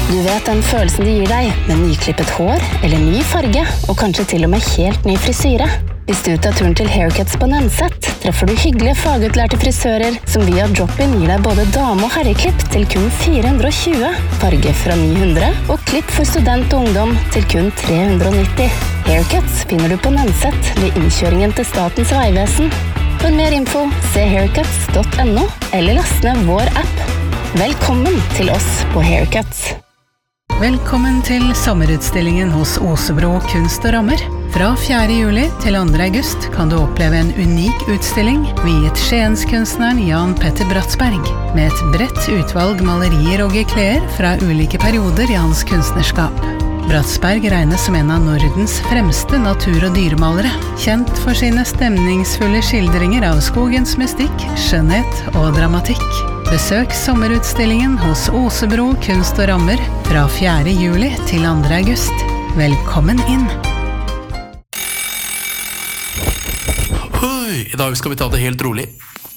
Du vet den følelsen det gir deg med nyklippet hår eller ny farge, og kanskje til og med helt ny frisyre. Hvis du tar turen til Haircuts på Nenset, treffer du hyggelige fagutlærte frisører som via drop-in gir deg både dame- og herreklipp til kun 420, farge fra 900 og klipp for student og ungdom til kun 390. Haircuts finner du på Nenset ved innkjøringen til Statens Vegvesen. For mer info, se haircuts.no eller last ned vår app. Velkommen til oss på Haircuts. Velkommen til sommerutstillingen hos Osebro Kunst og Rammer. Fra 4. juli til 2. august kan du oppleve en unik utstilling viet Skienskunstneren Jan Petter Bratsberg, med et bredt utvalg malerier og gekleer fra ulike perioder i hans kunstnerskap. Bratsberg regnes som en av Nordens fremste natur- og dyremalere, kjent for sine stemningsfulle skildringer av skogens mystikk, skjønnhet og dramatikk. Besøk sommerutstillingen hos Osebro Kunst og Rammer fra 4. juli til 2. august. Velkommen inn! I dag skal vi ta det helt rolig.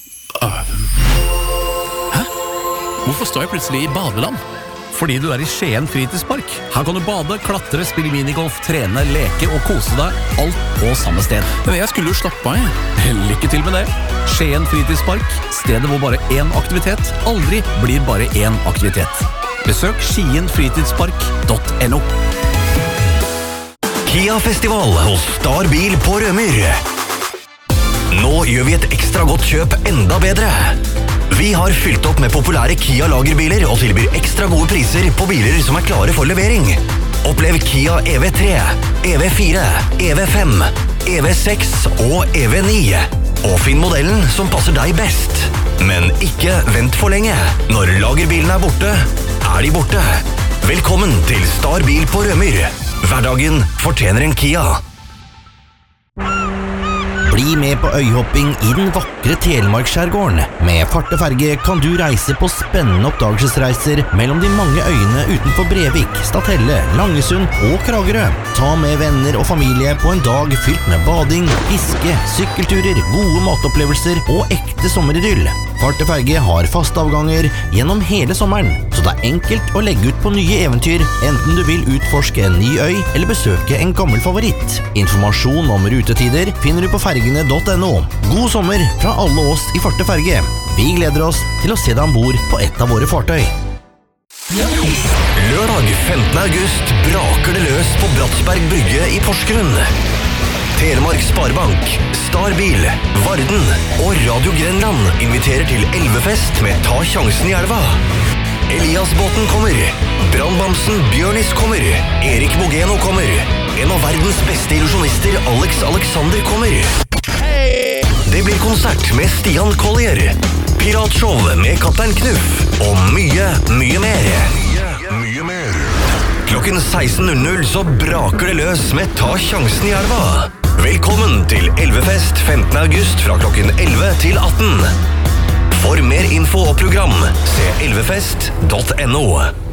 Hæ? Hvorfor står jeg plutselig i badeland? Fordi du i Skien fritidspark. Her kan du bade, klatre, spille minigolf, trene, leke og kose deg. Alt på samme sted. Men jeg skulle jo slappe av, jeg. Lykke til med det. Skien fritidspark. Stedet hvor bare én aktivitet aldri blir bare én aktivitet. Besøk skienfritidspark.no. Kia-festival hos Star Bil på Rømyr. Nå gjør vi et ekstra godt kjøp enda bedre. Vi har fylt opp med populære Kia-lagerbiler og tilbyr ekstra gode priser på biler som klare for levering. Opplev Kia EV3, EV4, EV5, EV6 og EV9. Og finn modellen som passer deg best. Men ikke vent for lenge. Når lagerbilen borte, de borte. Velkommen til Star Bil på Rømyr. Hverdagen fortjener en Kia. Bli med på øyhopping i den vakre Telemarksskjærgården. Med farteferge kan du reise på spennende oppdagelsesreiser mellom de mange øyene utenfor Brevik, Stathelle, Langesund og Kragerø. Ta med venner og familie på en dag fylt med bading, fiske, sykkelturer, gode matopplevelser og ekte sommeridyll. Farteferge har faste avganger gjennom hele sommeren, så det enkelt å legge ut på nye eventyr, enten du vil utforske en ny øy eller besøke en gammel favoritt. Informasjon om rutetider finner du på fergene.no. God sommer fra alle oss i Farteferge. Vi gleder oss til å se deg ombord på et av våre fartøy. Lørdag 15. august braker det løs på Bratsberg brygge i Porsgrunn. Telemark Sparebank, Star Bil, Varden og Radio Grenland inviterer til elvefest med Ta sjansen i elva. Eliasbåten kommer, Brandbamsen Bjørnis kommer, Erik Bogeno kommer, en av verdens beste illusjonister Alex Alexander kommer. Det blir konsert med Stian Collier, piratshow med Kaptein Knuff og mye mer. Klokken 16.00 så braker det løs med Ta sjansen i elva. Velkommen til Elvefest 15. august fra klokken 11 til 18. For mer info og program, se elvefest.no.